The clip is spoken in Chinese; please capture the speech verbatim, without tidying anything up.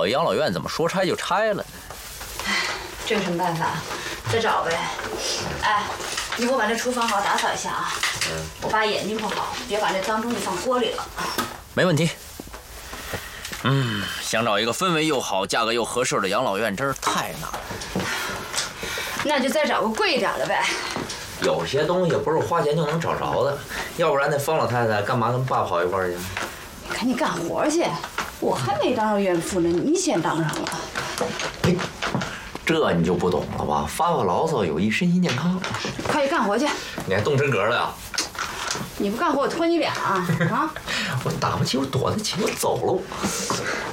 老爷养老院怎么说拆就拆了？ 哎，这有什么办法？再找呗。哎，你给我把这厨房好打扫一下啊。嗯。我把眼睛顾好，别把那脏东西放锅里了。 没问题。嗯，想找一个氛围又好、价格又合适的养老院，真是太难了。 那就再找个贵一点的呗。 有些东西不是花钱就能找着的，要不然那方老太太干嘛跟爸跑一块儿去？ 你赶紧干活去，我还没当上怨妇呢，你先当上了。 嘿，这你就不懂了吧？发发牢骚有益身心健康。 快去干活去！ 你还动真格了呀？ 你不干活我拖你俩啊！啊！ 我打不起，我躲得起，我走了。